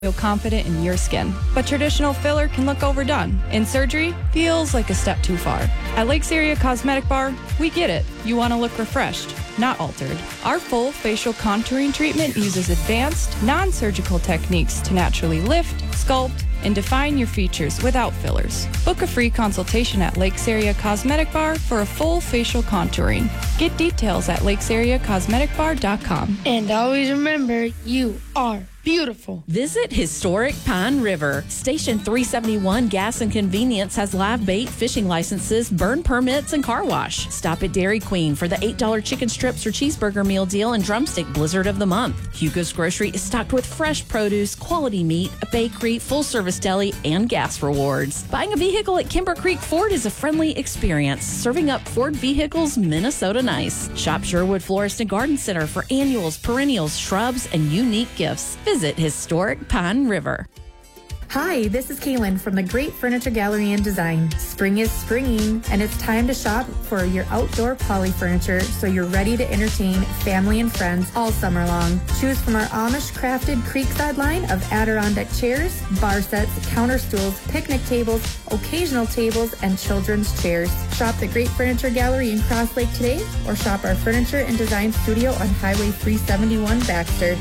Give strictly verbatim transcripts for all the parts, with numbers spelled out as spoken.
Feel confident in your skin. But traditional filler can look overdone, and surgery feels like a step too far. At Lakes Area Cosmetic Bar, we get it. You want to look refreshed, not altered. Our full facial contouring treatment uses advanced, non-surgical techniques to naturally lift, sculpt, and define your features without fillers. Book a free consultation at Lakes Area Cosmetic Bar for a full facial contouring. Get details at lakes area cosmetic bar dot com. And always remember, you are beautiful. Visit historic Pine River. Station three seventy-one Gas and Convenience has live bait, fishing licenses, burn permits, and car wash. Stop at Dairy Queen for the eight dollar chicken strips or cheeseburger meal deal and drumstick blizzard of the month. Hugo's Grocery is stocked with fresh produce, quality meat, a bakery, full-service deli, and gas rewards. Buying a vehicle at Kimber Creek Ford is a friendly experience, serving up Ford vehicles Minnesota nice. Shop Sherwood Florist and Garden Center for annuals, perennials, shrubs, and unique gifts. Visit historic Pine River. Hi, this is Kaylin from the Great Furniture Gallery and Design. Spring is springing, and it's time to shop for your outdoor poly furniture so you're ready to entertain family and friends all summer long. Choose from our Amish-crafted Creekside line of Adirondack chairs, bar sets, counter stools, picnic tables, occasional tables, and children's chairs. Shop the Great Furniture Gallery in Cross Lake today, or shop our Furniture and Design Studio on Highway three seventy-one, Baxter.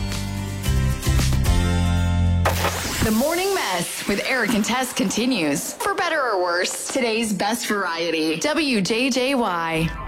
The Morning Mess with Eric and Tess continues. For better or worse, today's best variety. W J J Y.